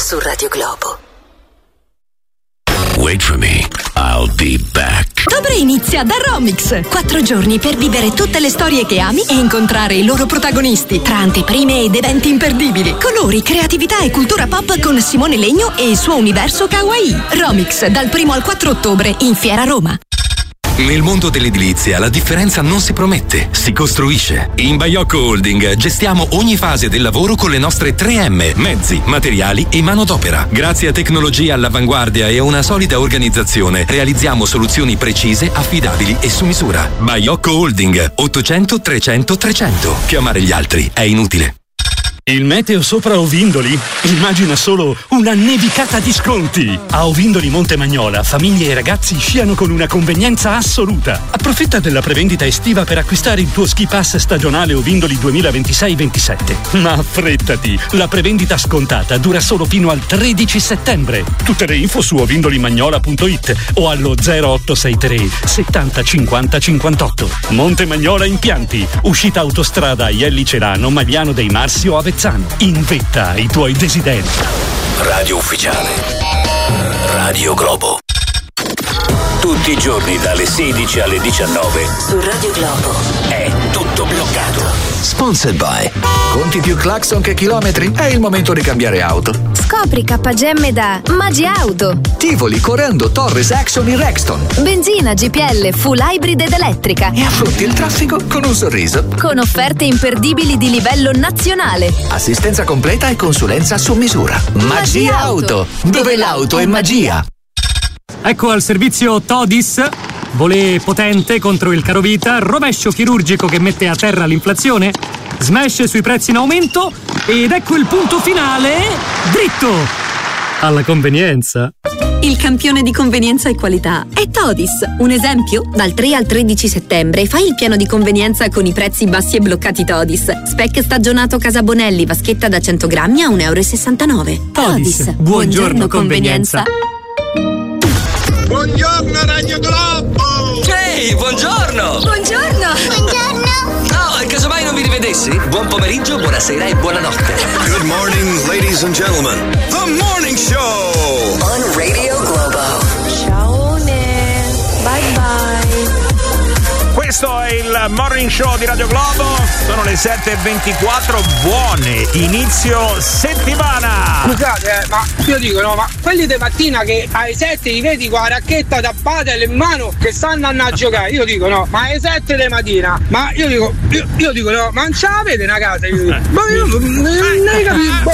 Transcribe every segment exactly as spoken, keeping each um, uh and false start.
su Radio Globo. Wait for me, I'll be back. Ottobre inizia da Romix. Quattro giorni per vivere tutte le storie che ami e incontrare i loro protagonisti. Tra anteprime ed eventi imperdibili. Colori, creatività e cultura pop con Simone Legno e il suo universo kawaii. Romix, dal primo al quattro ottobre in Fiera Roma. Nel mondo dell'edilizia la differenza non si promette, si costruisce. In Baiocco Holding gestiamo ogni fase del lavoro con le nostre tre emme, mezzi, materiali e manodopera. Grazie a tecnologia all'avanguardia e a una solida organizzazione realizziamo soluzioni precise, affidabili e su misura. Baiocco Holding, ottocento trecento trecento. Chiamare gli altri è inutile. Il meteo sopra Ovindoli? Immagina solo una nevicata di sconti! A Ovindoli Monte Magnola, famiglie e ragazzi sciano con una convenienza assoluta. Approfitta della prevendita estiva per acquistare il tuo ski pass stagionale Ovindoli duemilaventisei ventisette. Ma affrettati! La prevendita scontata dura solo fino al tredici settembre. Tutte le info su ovindolimagnola punto it o allo zero otto sei tre settanta cinquanta cinquantotto. Monte Magnola Impianti, uscita autostrada Aielli Celano, Magliano dei Marsi o Avezzano. In vetta ai tuoi desideri. Radio ufficiale Radio Globo. Tutti i giorni dalle sedici alle diciannove Su Radio Globo è tutto bloccato. Sponsored by Conti più clacson che chilometri? È il momento di cambiare auto. Scopri K G M da Magi Auto. Tivoli, Corando, Torres, Action in Rexton. Benzina, G P L, full hybrid ed elettrica. E affronti il traffico con un sorriso. Con offerte imperdibili di livello nazionale. Assistenza completa e consulenza su misura. Magi Auto, dove l'auto è magia. Ecco al servizio Todis. Volé potente contro il carovita, rovescio chirurgico che mette a terra l'inflazione, smash sui prezzi in aumento ed ecco il punto finale, dritto alla convenienza. Il campione di convenienza e qualità è Todis. Un esempio? Dal tre al tredici settembre fai il piano di convenienza con i prezzi bassi e bloccati Todis. Spec stagionato Casa Bonelli, vaschetta da cento grammi a un euro e sessantanove. Todis, Todis. buongiorno, buongiorno convenienza. Buongiorno Radio Globo! Ehi, buongiorno! Buongiorno! Buongiorno! No, casomai non vi rivedessi? Buon pomeriggio, buonasera e buonanotte. Good morning, ladies and gentlemen. The Morning Show! On Radio Globo. Ciao Ne, bye bye. Questo è il Morning Show di Radio Globo. Sono le sette e ventiquattro. Buone inizio settimana. Scusate, eh, ma io dico no, ma quelli di mattina che alle sette li vedi con la racchetta da padel in mano che stanno andando a giocare, io dico no, ma alle sette di mattina, ma io dico io, io dico no, ma non ce l'avete una casa? Io dico, ma io non ne capisco.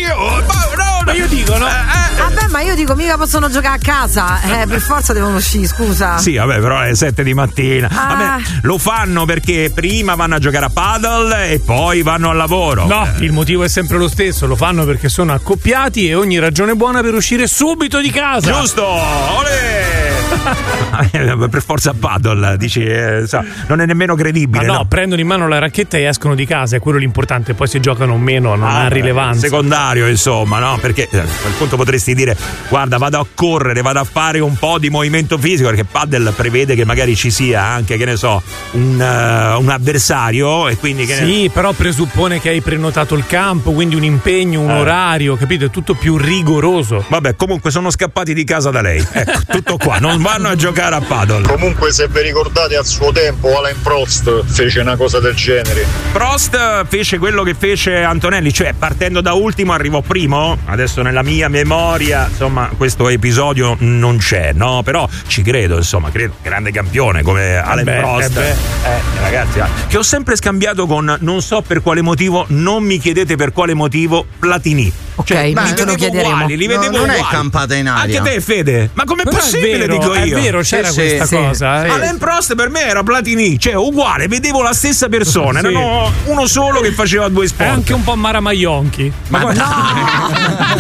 Ma io dico no. Vabbè, ma io dico mica possono giocare a casa, eh, per forza devono uscire, scusa. Sì, vabbè, però alle sette di mattina. Ah. Vabbè, lo fanno perché prima vanno a giocare a paddle e poi vanno al lavoro. No, il motivo è sempre lo stesso, lo fanno perché sono accoppiati e ogni ragione buona per uscire subito di casa. Giusto, olè! Per forza paddle, dici, eh, so, non è nemmeno credibile. Ma no, no, prendono in mano la racchetta e escono di casa, è quello l'importante, poi se giocano o meno non ah, ha rilevanza. Secondario, insomma, no? Perché eh, a quel punto potresti dire guarda, vado a correre, vado a fare un po' di movimento fisico, perché paddle prevede che magari ci sia anche, che ne so, un, uh, un avversario e quindi che sì, ne... però presuppone che hai prenotato il campo, quindi un impegno, un eh. orario, capito? È tutto più rigoroso. Vabbè, comunque sono scappati di casa da lei. Ecco, tutto qua, non vanno a giocare a paddle. Comunque, se vi ricordate, al suo tempo Alain Prost fece una cosa del genere. Prost fece quello che fece Antonelli, cioè partendo da ultimo arrivò primo. Adesso nella mia memoria, insomma, questo episodio non c'è, no? Però ci credo, insomma, credo, grande campione come Alain eh Prost. Eh, eh, ragazzi, che ho sempre scambiato con, non so per quale motivo, non mi chiedete per quale motivo, Platini. Ok, cioè, ma li te lo chiederemo. Uguali, li vedevo no, non uguali. è campata in aria. Anche te, Fede. Ma com'è però possibile, è vero, dico io? È vero, c'era sì, questa sì, cosa. sì. Eh. Alain Prost per me era Platini, cioè uguale, vedevo la stessa persona, sì. erano uno solo che faceva due sport. È anche un po' Mara Maionchi. Ma, ma no!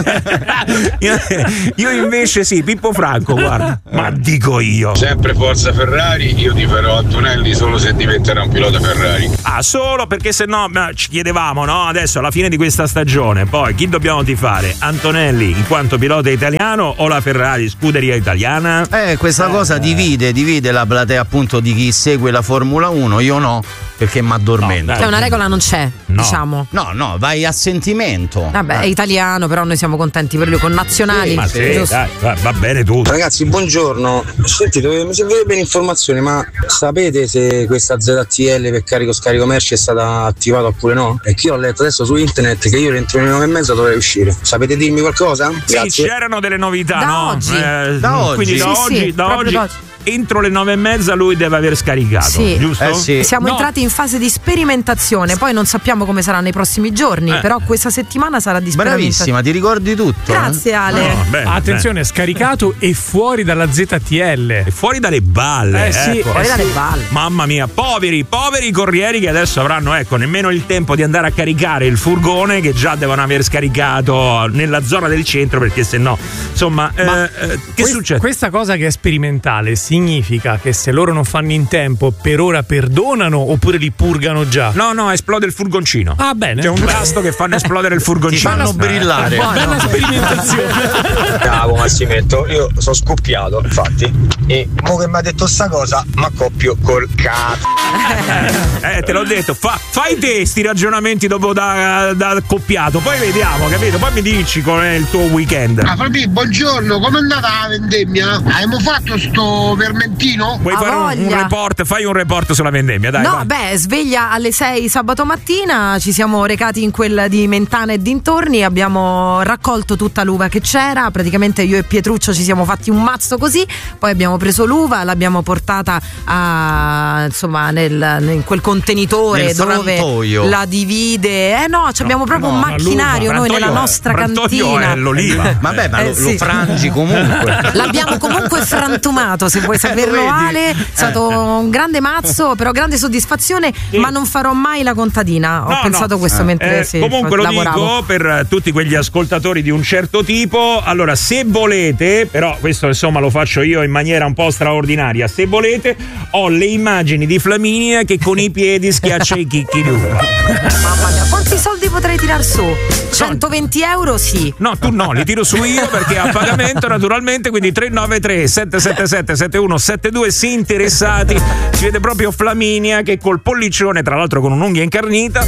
io, io invece sì, Pippo Franco, guarda. Ma dico io. Sempre forza Ferrari, io ti farò Antonelli solo se diventerà un pilota Ferrari. Ah, solo perché se no ci chiedevamo, no? Adesso alla fine di questa stagione, poi chi chi dobbiamo tifare? Antonelli in quanto pilota italiano o la Ferrari scuderia italiana? Eh, questa eh. cosa divide, divide la platea appunto di chi segue la Formula uno, io no, perché mi addormento. No, cioè una regola non c'è, no. diciamo. No, no, vai a sentimento. Vabbè, è italiano, però noi siamo contenti per lui, con nazionali. Sì, ma sì, dai, va, va bene tutto. Ragazzi, buongiorno. Sentite, mi servirebbe un'informazione, ma sapete se questa Z T L per carico scarico merci è stata attivata oppure no? E che io ho letto adesso su internet che io entro le nove e mezza dovrei uscire. Sapete dirmi qualcosa? Grazie. Sì, c'erano delle novità, da no? Oggi. Eh, da oggi. Quindi da sì, oggi, sì, da oggi. oggi. Entro le nove e mezza lui deve aver scaricato, sì. giusto? Eh sì. Siamo no. entrati in fase di sperimentazione, poi non sappiamo come sarà nei prossimi giorni, eh. però questa settimana sarà di sperimentazione. Bravissima, ti ricordi tutto? Grazie eh? Ale. No, bene, attenzione, bene. scaricato e fuori dalla Z T L. E fuori dalle balle, Eh sì, ecco. Fuori eh dalle sì. balle. Mamma mia, poveri, poveri corrieri che adesso avranno, ecco, nemmeno il tempo di andare a caricare il furgone che già devono aver scaricato nella zona del centro, perché se no, insomma, Ma eh, eh, che quest- succede? Questa cosa che è sperimentale significa che se loro non fanno in tempo per ora perdonano oppure li purgano già? No, no, esplode il furgoncino. Ah, bene. C'è un tasto che fanno esplodere il furgoncino. Ti fanno brillare. Bella sperimentazione. Bravo Massimento, io sono scoppiato infatti e mo che mi ha detto sta cosa mi accoppio col cazzo. Eh, te l'ho detto, fa, fai te sti ragionamenti dopo da, da accoppiato, poi vediamo, capito? Poi mi dici qual è il tuo weekend. Ah, Fabi, buongiorno, com'è andata la vendemmia? Abbiamo fatto sto vermentino? Vuoi A fare un, un voglia. report? Fai un report sulla vendemmia, dai. No, vai. beh, sveglia alle sei sabato mattina, ci siamo recati in quella di Mentana e dintorni, abbiamo raccolto tutta l'uva che c'era, praticamente io e Pietruccio ci siamo fatti un mazzo così, poi abbiamo preso l'uva, l'abbiamo portata a, insomma, nel, in quel contenitore Nel dove frantoio. la divide. Eh no, abbiamo proprio no, un ma macchinario l'uva, noi nella frantoio è- nostra frantoio cantina. è l'oliva. Vabbè, ma Eh, lo, sì. lo frangi comunque. L'abbiamo comunque frantumato, se vuoi saperlo, Vedi? Ale. È stato un grande mazzo, però grande soddisfazione, ma non farò mai la contadina. Ho No, pensato no. questo mentre Eh, sì, comunque lo lavoravo. dico per tutti quegli ascoltatori di un certo tipo. Allora, se volete, però questo insomma lo faccio io in maniera un po' straordinaria, se volete ho le immagini di Flaminia che con i piedi schiaccia i chicchi di uva. Mamma mia, quanti soldi potrei tirar su? centoventi euro sì. No, tu no, li tiro su io perché a pagamento naturalmente, quindi tre nove tre sette sette sette sette uno sette due, se interessati, si vede proprio Flaminia che col pollicione, tra l'altro con un'unghia incarnita.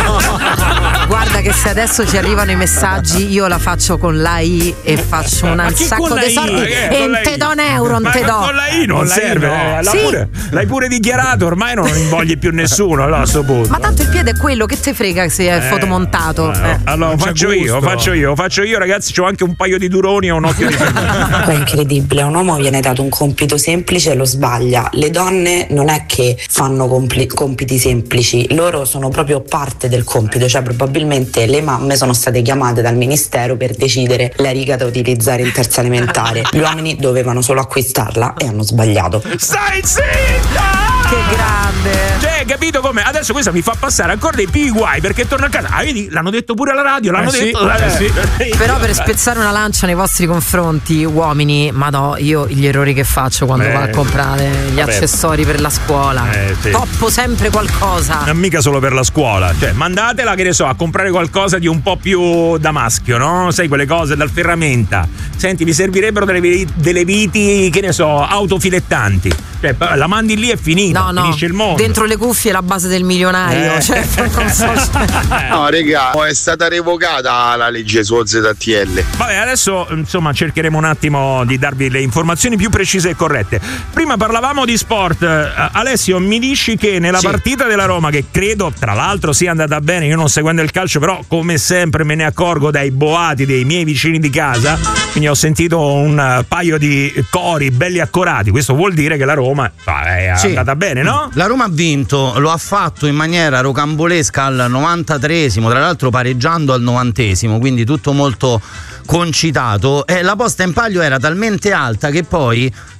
Guarda che se adesso ci arrivano i messaggi io la faccio con la I e faccio un Ma chi sacco con la di I? soldi Eh, e con la non te I? do un euro, non Ma te do. con la I non Con la I serve, no. eh, l'ha Sì. pure- l'hai pure dichiarato, ormai non invogli più nessuno, allora a sto punto. Ma tanto il piede è quello, che te frega se è Eh, fotomontato. eh, Eh. Allora Non c'è faccio io, gusto. faccio io, faccio io, ragazzi, c'ho anche un paio di duroni e un occhio di ferro. È incredibile, a un uomo viene dato un compito semplice e lo sbaglia. Le donne non è che fanno compli- compiti semplici, loro sono proprio parte del compito, cioè probabilmente le mamme sono state chiamate dal ministero per decidere la riga da utilizzare in terza elementare. Gli uomini dovevano solo acquistarla e hanno sbagliato. Stai zitta! Che grande! Cioè, capito come? Adesso questa mi fa passare ancora dei più guai perché torno a casa. Ah, vedi, l'hanno detto pure alla radio, l'hanno Eh sì, detto. eh sì. Però per spezzare una lancia nei vostri confronti, uomini, ma no, io gli errori che faccio quando Beh, vado a comprare gli vabbè. accessori per la scuola, Eh, sì. toppo sempre qualcosa. Non mica solo per la scuola, cioè mandatela, che ne so, a comprare qualcosa di un po' più da maschio, no? Sai, quelle cose dal ferramenta. Senti, mi servirebbero delle, vi- delle viti, che ne so, autofilettanti. Cioè, la mandi lì e finita, No, no, finisce il mondo. dentro le cuffie la base del milionario, Eh. cioè, non so. No, regà, è stata revocata la legge su Z T L. Vabbè, adesso insomma cercheremo un attimo di darvi le informazioni più precise e corrette. Prima parlavamo di sport. Eh, Alessio, mi dici che nella Sì. partita della Roma, che credo tra l'altro sia andata bene, io non seguendo il calcio, però come sempre me ne accorgo dai boati dei miei vicini di casa, quindi ho sentito un eh, paio di cori belli accorati. Questo vuol dire che la Roma eh, è Sì. andata bene, no? La Roma ha vinto, lo ha fatto in maniera rocambolesca al novantatreesimo, tra l'altro pareggiando al novantesimo, quindi tutto molto concitato. E la posta in palio era talmente alta che poi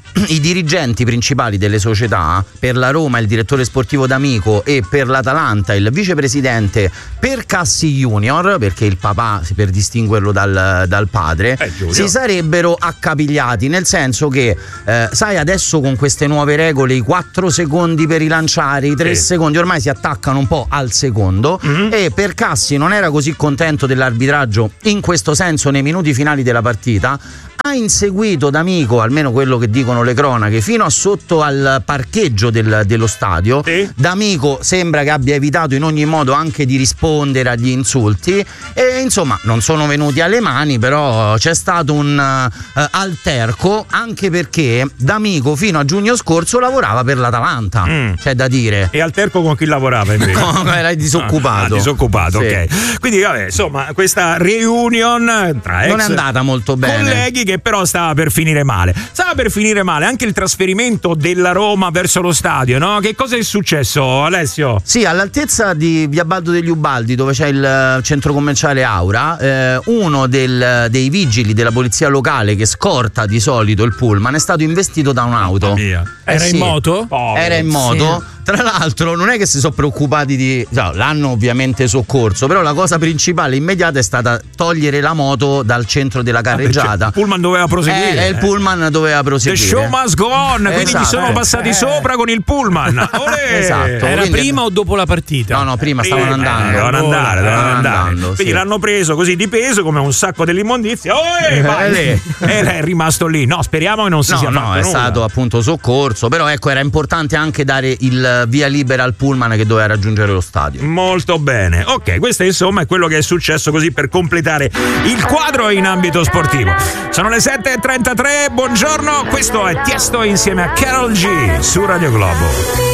i dirigenti principali delle società, per la Roma il direttore sportivo D'Amico e per l'Atalanta il vicepresidente Percassi Junior, perché il papà, per distinguerlo dal, dal padre, eh, si sarebbero accapigliati, nel senso che eh, sai, adesso con queste nuove regole i quattro secondi per rilanciare, i tre sì. secondi ormai si attaccano un po' al secondo, mm-hmm. e Percassi non era così contento dell'arbitraggio in questo senso nei minuti finali della partita, ha inseguito D'Amico, almeno quello che dicono le cronache, fino a sotto al parcheggio del, dello stadio. Sì. D'Amico sembra che abbia evitato in ogni modo anche di rispondere agli insulti e insomma non sono venuti alle mani, però c'è stato un uh, alterco, anche perché D'Amico fino a giugno scorso lavorava per l'Atalanta, mm. c'è da dire. E alterco con chi lavorava invece? No, era disoccupato. Ah, disoccupato, sì. Ok. Quindi vabbè, insomma, questa reunion tra ex non è andata molto bene. Colleghi che però stava per finire male. Stava per finire male anche il trasferimento della Roma verso lo stadio, no? Che cosa è successo, Alessio? Sì, all'altezza di Via Baldo degli Ubaldi, dove c'è il centro commerciale Aura, eh, uno del, dei vigili della polizia locale che scorta di solito il pullman è stato investito da un'auto. Mia. Eh Era sì, in moto? Era in moto. Sì. Tra l'altro non è che si sono preoccupati di no, l'hanno ovviamente soccorso, però la cosa principale immediata è stata togliere la moto dal centro della carreggiata. Il pullman doveva proseguire. Eh, il pullman doveva proseguire. The show must go on, esatto. Quindi ci sono passati eh. sopra con il pullman. Olè. Esatto. Era quindi... prima o dopo la partita? No, no, prima stavano andando. Dovevano andare, dovevano andare. andando, quindi sì. l'hanno preso così di peso come un sacco dell'immondizia. Oh, vai. E è rimasto lì. No, speriamo che non si no, sia no, fatto è nulla. stato appunto soccorso, però ecco, era importante anche dare il via libera al pullman che doveva raggiungere lo stadio. Molto bene. Ok, questo insomma è quello che è successo, così per completare il quadro in ambito sportivo. Sono le sette e trentatré, buongiorno, questo è Tiesto insieme a Karol G su Radio Globo.